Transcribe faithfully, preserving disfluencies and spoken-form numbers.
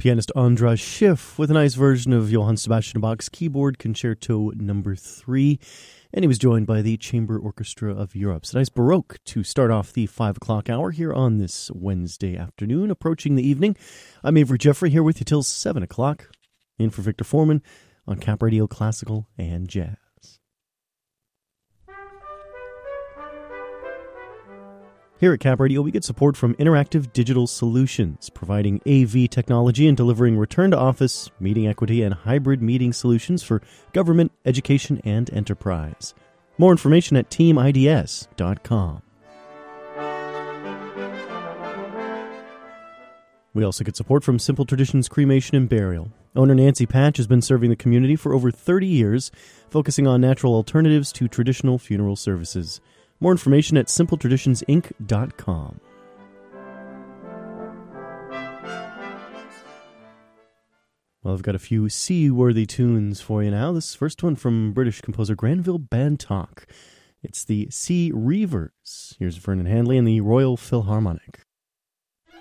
Pianist Andras Schiff with a nice version of Johann Sebastian Bach's Keyboard Concerto Number three. And he was joined by the Chamber Orchestra of Europe. So nice Baroque to start off the five o'clock hour here on this Wednesday afternoon, approaching the evening. I'm Avery Jeffrey here with you till seven o'clock. In for Victor Foreman on Cap Radio Classical and Jazz. Here at Cap Radio, we get support from Interactive Digital Solutions, providing A V technology and delivering return-to-office, meeting equity, and hybrid meeting solutions for government, education, and enterprise. More information at team I D S dot com. We also get support from Simple Traditions Cremation and Burial. Owner Nancy Patch has been serving the community for over thirty years, focusing on natural alternatives to traditional funeral services. More information at simple traditions inc dot com. Well, I've got a few sea-worthy tunes for you now. This first one from British composer Granville Bantock. It's the Sea Reavers. Here's Vernon Handley and the Royal Philharmonic.